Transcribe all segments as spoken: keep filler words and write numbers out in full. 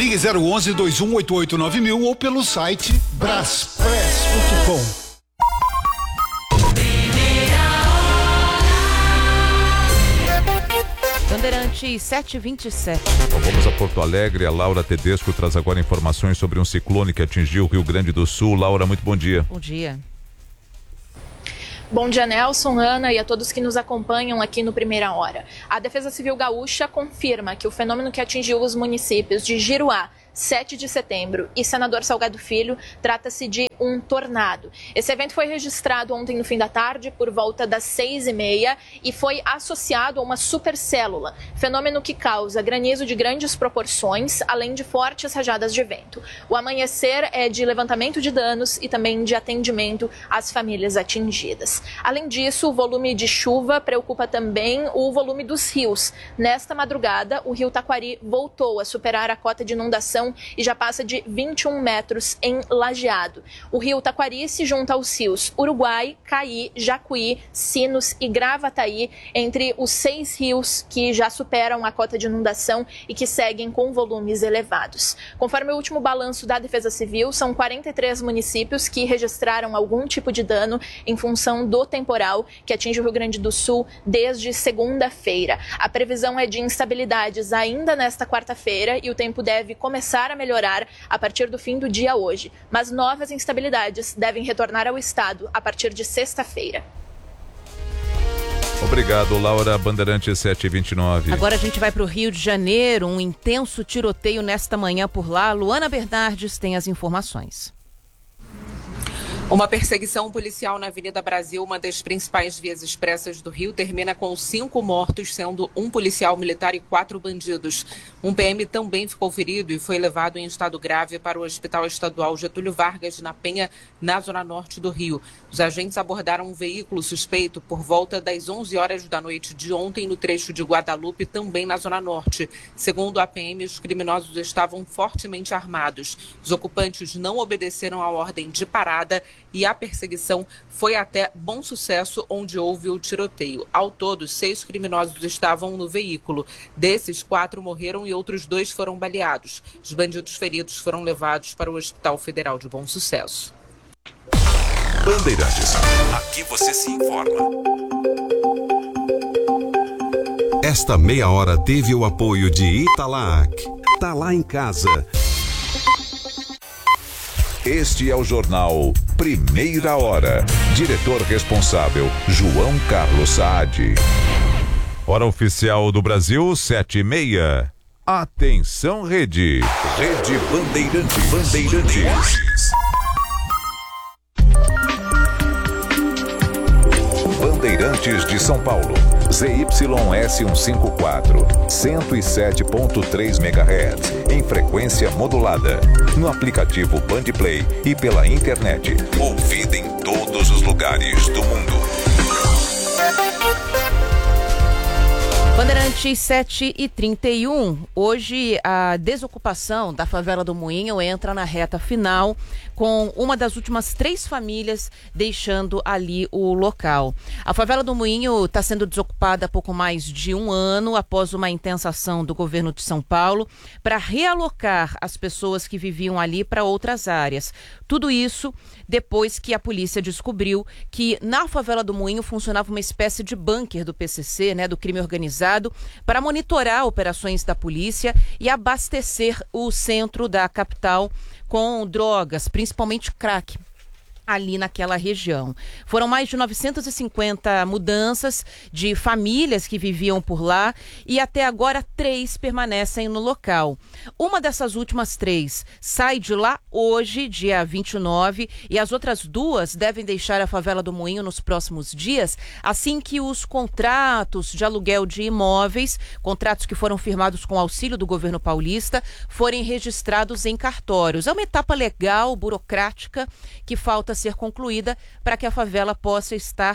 Ligue zero onze, dois um oito oito nove mil ou pelo site braspress ponto com. Bandeirantes sete e vinte e sete. Bom, vamos a Porto Alegre. A Laura Tedesco traz agora informações sobre um ciclone que atingiu o Rio Grande do Sul. Laura, muito bom dia. Bom dia. Bom dia, Nelson, Ana e a todos que nos acompanham aqui no Primeira Hora. A Defesa Civil Gaúcha confirma que o fenômeno que atingiu os municípios de Giruá, sete de setembro e Senador Salgado Filho trata-se de um tornado. Esse evento foi registrado ontem no fim da tarde por volta das seis e meia e foi associado a uma supercélula, fenômeno que causa granizo de grandes proporções, além de fortes rajadas de vento. O amanhecer é de levantamento de danos e também de atendimento às famílias atingidas. Além disso, o volume de chuva preocupa também o volume dos rios. Nesta madrugada, o rio Taquari voltou a superar a cota de inundação e já passa de vinte e um metros em Lajeado. O rio Taquari se junta aos rios Uruguai, Caí, Jacuí, Sinos e Gravataí, entre os seis rios que já superam a cota de inundação e que seguem com volumes elevados. Conforme o último balanço da Defesa Civil, são quarenta e três municípios que registraram algum tipo de dano em função do temporal que atinge o Rio Grande do Sul desde segunda-feira. A previsão é de instabilidades ainda nesta quarta-feira e o tempo deve começar a melhorar a partir do fim do dia hoje, mas novas instabilidades devem retornar ao estado a partir de sexta-feira. Obrigado, Laura. Bandeirante sete e vinte e nove. Agora a gente vai para o Rio de Janeiro, um intenso tiroteio nesta manhã por lá. Luana Bernardes tem as informações. Uma perseguição policial na Avenida Brasil, uma das principais vias expressas do Rio, termina com cinco mortos, sendo um policial militar e quatro bandidos. Um P M também ficou ferido e foi levado em estado grave para o Hospital Estadual Getúlio Vargas, na Penha, na zona norte do Rio. Os agentes abordaram um veículo suspeito por volta das onze horas da noite de ontem no trecho de Guadalupe, também na zona norte. Segundo a P M, os criminosos estavam fortemente armados. Os ocupantes não obedeceram à ordem de parada e a perseguição foi até Bom Sucesso, onde houve o tiroteio. Ao todo, seis criminosos estavam no veículo. Desses, quatro morreram e outros dois foram baleados. Os bandidos feridos foram levados para o Hospital Federal de Bom Sucesso. Bandeirantes. Aqui você se informa. Esta meia hora teve o apoio de Italac. Tá lá em casa. Este é o jornal Primeira Hora. Diretor responsável, João Carlos Saad. Hora oficial do Brasil, sete e meia. Atenção, Rede. Rede Bandeirantes. Bandeirantes. Bandeirantes de São Paulo. Z Y S cento e cinquenta e quatro, cento e sete ponto três megahertz, em frequência modulada. No aplicativo Bandplay e pela internet. Ouvida em todos os lugares do mundo. Bandeirantes sete e trinta e um. Hoje a desocupação da favela do Moinho entra na reta final, com uma das últimas três famílias deixando ali o local. A favela do Moinho está sendo desocupada há pouco mais de um ano, após uma intensa ação do governo de São Paulo para realocar as pessoas que viviam ali para outras áreas. Tudo isso depois que a polícia descobriu que na favela do Moinho funcionava uma espécie de bunker do P C C, né, do crime organizado, para monitorar operações da polícia e abastecer o centro da capital com drogas, principalmente crack, ali naquela região. Foram mais de novecentas e cinquenta mudanças de famílias que viviam por lá e até agora três permanecem no local. Uma dessas últimas três sai de lá hoje, dia vinte e nove, e as outras duas devem deixar a favela do Moinho nos próximos dias, assim que os contratos de aluguel de imóveis, contratos que foram firmados com auxílio do governo paulista, forem registrados em cartórios. É uma etapa legal, burocrática, que falta ser concluída para que a favela possa estar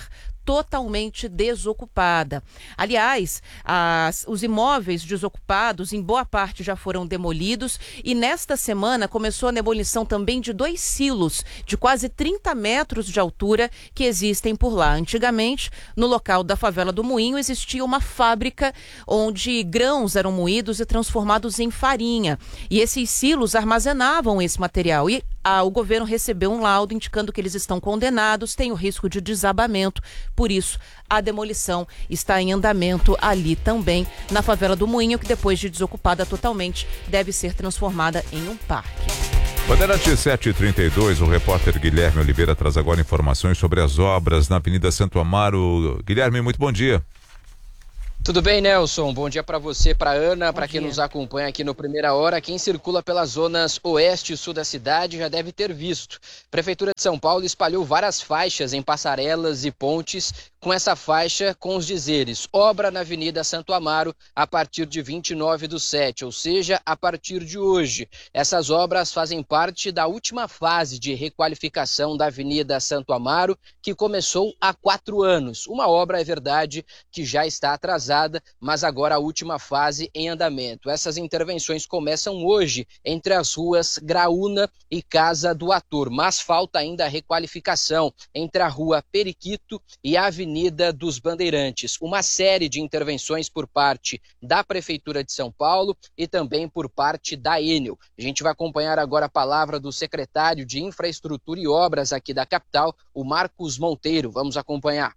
totalmente desocupada. Aliás, as, os imóveis desocupados, em boa parte, já foram demolidos e nesta semana começou a demolição também de dois silos de quase trinta metros de altura que existem por lá. Antigamente, no local da favela do Moinho, existia uma fábrica onde grãos eram moídos e transformados em farinha. E esses silos armazenavam esse material. E ah, o governo recebeu um laudo indicando que eles estão condenados, tem o risco de desabamento. Por isso, a demolição está em andamento ali também, na favela do Moinho, que depois de desocupada totalmente, deve ser transformada em um parque. Bandeirante sete e trinta e dois, o repórter Guilherme Oliveira traz agora informações sobre as obras na Avenida Santo Amaro. Guilherme, muito bom dia. Tudo bem, Nelson? Bom dia para você, para Ana, para quem nos acompanha aqui no Primeira Hora. Quem circula pelas zonas oeste e sul da cidade já deve ter visto. A Prefeitura de São Paulo espalhou várias faixas em passarelas e pontes com essa faixa com os dizeres: obra na Avenida Santo Amaro a partir de vinte e nove do sete, ou seja, a partir de hoje. Essas obras fazem parte da última fase de requalificação da Avenida Santo Amaro, que começou há quatro anos. Uma obra, é verdade, que já está atrasada, mas agora a última fase em andamento. Essas intervenções começam hoje entre as ruas Graúna e Casa do Ator, mas falta ainda a requalificação entre a Rua Periquito e a Avenida dos Bandeirantes. Uma série de intervenções por parte da Prefeitura de São Paulo e também por parte da Enel. A gente vai acompanhar agora a palavra do secretário de Infraestrutura e Obras aqui da capital, o Marcos Monteiro. Vamos acompanhar.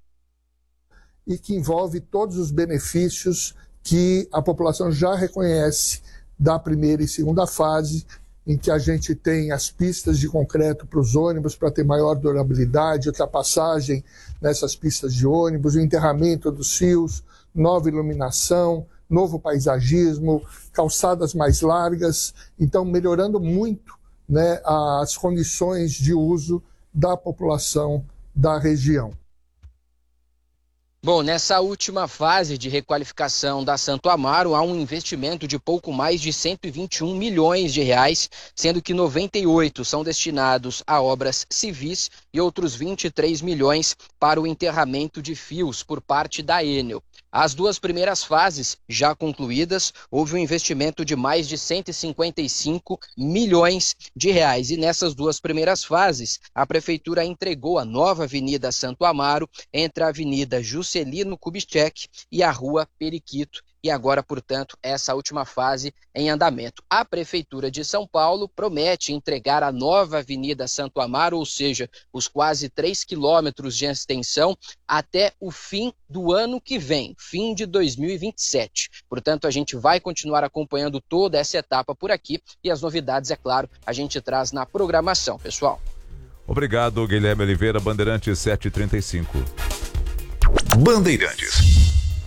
E que envolve todos os benefícios que a população já reconhece da primeira e segunda fase, em que a gente tem as pistas de concreto para os ônibus para ter maior durabilidade, ultrapassagem nessas pistas de ônibus, o enterramento dos fios, nova iluminação, novo paisagismo, calçadas mais largas, então melhorando muito, né, as condições de uso da população da região. Bom, nessa última fase de requalificação da Santo Amaro, há um investimento de pouco mais de cento e vinte e um milhões de reais, sendo que noventa e oito são destinados a obras civis e outros vinte e três milhões para o enterramento de fios por parte da Enel. As duas primeiras fases já concluídas, houve um investimento de mais de cento e cinquenta e cinco milhões de reais. E nessas duas primeiras fases, a Prefeitura entregou a nova Avenida Santo Amaro entre a Avenida Juscelino Kubitschek e a Rua Periquito. E agora, portanto, essa última fase em andamento. A Prefeitura de São Paulo promete entregar a nova Avenida Santo Amaro, ou seja, os quase três quilômetros de extensão, até o fim do ano que vem, fim de dois mil e vinte e sete. Portanto, a gente vai continuar acompanhando toda essa etapa por aqui e as novidades, é claro, a gente traz na programação, pessoal. Obrigado, Guilherme Oliveira, Bandeirantes sete e trinta e cinco. Bandeirantes.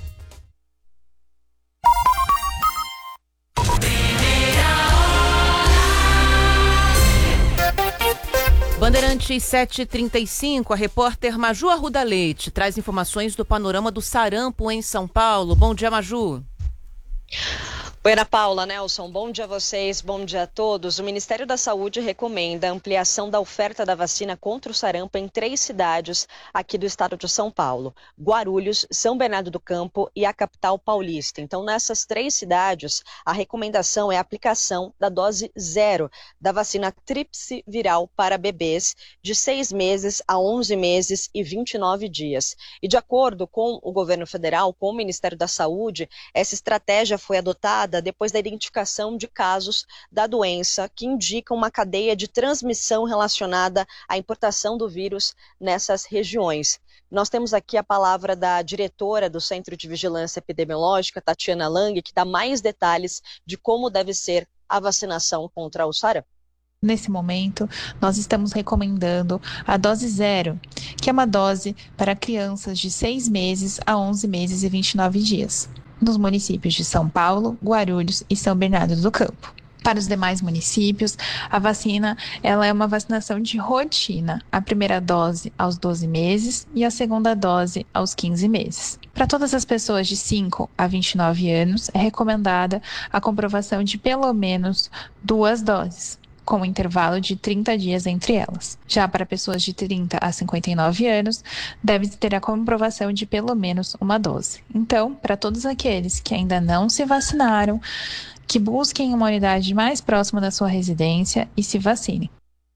Bandeirantes sete e trinta e cinco, a repórter Maju Arruda Leite traz informações do panorama do sarampo em São Paulo. Bom dia, Maju. Oi, Ana Paula, Nelson, bom dia a vocês, bom dia a todos. O Ministério da Saúde recomenda a ampliação da oferta da vacina contra o sarampo em três cidades aqui do estado de São Paulo: Guarulhos, São Bernardo do Campo e a capital paulista. Então, nessas três cidades, a recomendação é a aplicação da dose zero da vacina tríplice viral para bebês de seis meses a onze meses e vinte e nove dias. E de acordo com o governo federal, com o Ministério da Saúde, essa estratégia foi adotada depois da identificação de casos da doença que indicam uma cadeia de transmissão relacionada à importação do vírus nessas regiões. Nós temos aqui a palavra da diretora do Centro de Vigilância Epidemiológica, Tatiana Lang, que dá mais detalhes de como deve ser a vacinação contra o sarampo. Nesse momento, nós estamos recomendando a dose zero, que é uma dose para crianças de seis meses a onze meses e vinte e nove dias. Nos municípios de São Paulo, Guarulhos e São Bernardo do Campo. Para os demais municípios, a vacina ela é uma vacinação de rotina. A primeira dose aos doze meses e a segunda dose aos quinze meses. Para todas as pessoas de cinco a vinte e nove anos, é recomendada a comprovação de pelo menos duas doses. com um intervalo de trinta dias entre elas. Já para pessoas de trinta a cinquenta e nove anos, deve ter a comprovação de pelo menos uma dose. Então, para todos aqueles que ainda não se vacinaram, que busquem uma unidade mais próxima da sua residência e se vacinem.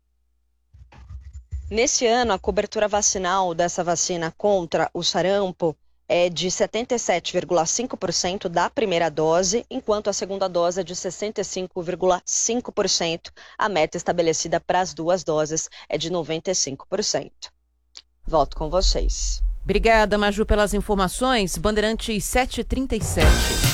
Nesse ano, a cobertura vacinal dessa vacina contra o sarampo é de setenta e sete vírgula cinco por cento da primeira dose, enquanto a segunda dose é de sessenta e cinco vírgula cinco por cento. A meta estabelecida para as duas doses é de noventa e cinco por cento. Volto com vocês. Obrigada, Maju, pelas informações. Bandeirantes sete e trinta e sete.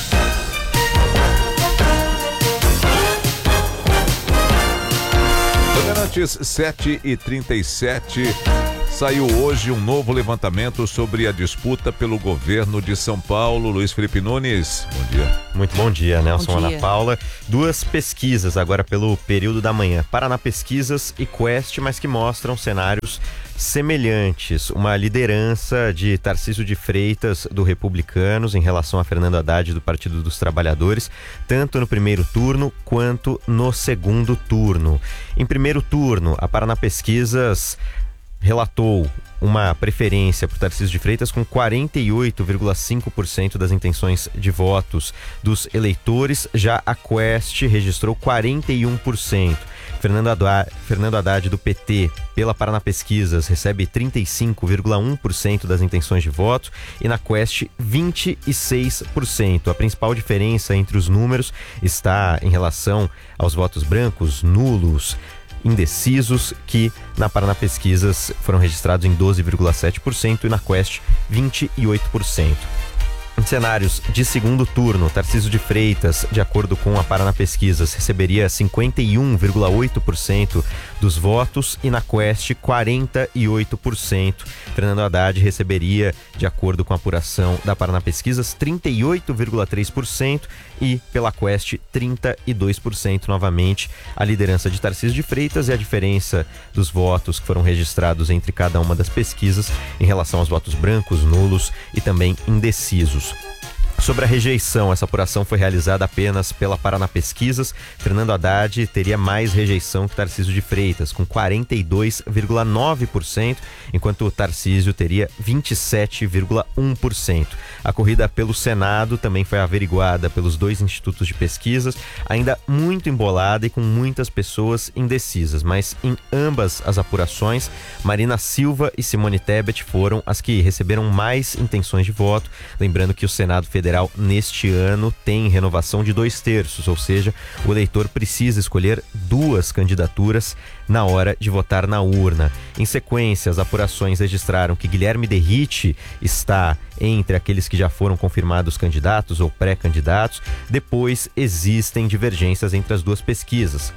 Bandeirantes sete e trinta e sete. Saiu hoje um novo levantamento sobre a disputa pelo governo de São Paulo. Luiz Felipe Nunes, bom dia. Muito bom dia, Nelson, Bom dia. Ana Paula. Duas pesquisas agora pelo período da manhã. Paraná Pesquisas e Quest, mas que mostram cenários semelhantes. Uma liderança de Tarcísio de Freitas, do Republicanos, em relação a Fernando Haddad, do Partido dos Trabalhadores, tanto no primeiro turno quanto no segundo turno. Em primeiro turno, a Paraná Pesquisas relatou uma preferência por Tarcísio de Freitas com quarenta e oito vírgula cinco por cento das intenções de votos dos eleitores. Já a Quest registrou quarenta e um por cento. Fernando Haddad, Fernando Haddad do P T, pela Paraná Pesquisas, recebe trinta e cinco vírgula um por cento das intenções de voto e na Quest vinte e seis por cento. A principal diferença entre os números está em relação aos votos brancos, nulos, indecisos, que na Paraná Pesquisas foram registrados em doze vírgula sete por cento e na Quest vinte e oito por cento. Em cenários de segundo turno, Tarcísio de Freitas, de acordo com a Paraná Pesquisas, receberia cinquenta e um vírgula oito por cento dos votos e na Quest quarenta e oito por cento. Fernando Haddad receberia, de acordo com a apuração da Paraná Pesquisas, trinta e oito vírgula três por cento e pela Quest trinta e dois por cento. Novamente, a liderança de Tarcísio de Freitas e a diferença dos votos que foram registrados entre cada uma das pesquisas em relação aos votos brancos, nulos e também indecisos. Sobre a rejeição, essa apuração foi realizada apenas pela Paraná Pesquisas. Fernando Haddad teria mais rejeição que Tarcísio de Freitas, com quarenta e dois vírgula nove por cento, enquanto o Tarcísio teria vinte e sete vírgula um por cento. A corrida pelo Senado também foi averiguada pelos dois institutos de pesquisas, ainda muito embolada e com muitas pessoas indecisas, mas em ambas as apurações, Marina Silva e Simone Tebet foram as que receberam mais intenções de voto, lembrando que o Senado Federal neste ano tem renovação de dois terços, ou seja, o eleitor precisa escolher duas candidaturas na hora de votar na urna. Em sequência, as apurações registraram que Guilherme Derrite está entre aqueles que já foram confirmados candidatos ou pré-candidatos. Depois existem divergências entre as duas pesquisas,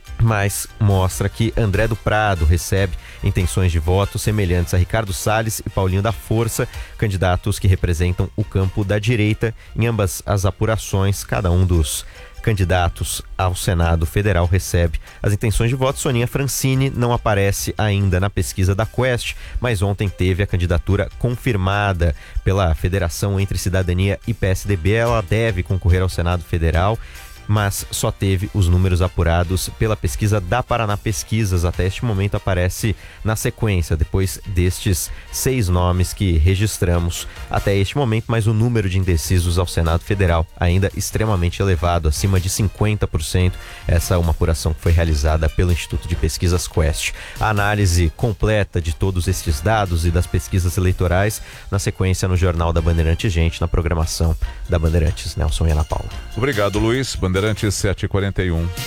mas mostra que André do Prado recebe intenções de voto semelhantes a Ricardo Salles e Paulinho da Força, candidatos que representam o campo da direita. Em ambas as apurações, cada um dos candidatos ao Senado Federal recebe as intenções de voto. Soninha Francini não aparece ainda na pesquisa da Quest, mas ontem teve a candidatura confirmada pela Federação Entre Cidadania e P S D B. Ela deve concorrer ao Senado Federal, mas só teve os números apurados pela pesquisa da Paraná Pesquisas. Até este momento aparece na sequência, depois destes seis nomes que registramos até este momento, mas o número de indecisos ao Senado Federal ainda extremamente elevado, acima de cinquenta por cento. Essa é uma apuração que foi realizada pelo Instituto de Pesquisas Quest. A análise completa de todos estes dados e das pesquisas eleitorais na sequência no Jornal da Bandeirantes, gente, na programação da Bandeirantes. Nelson e Ana Paula. Obrigado, Luiz. Bandeirantes sete e quarenta e um.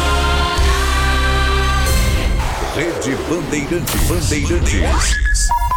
Rede Bandeirantes. Bandeirantes.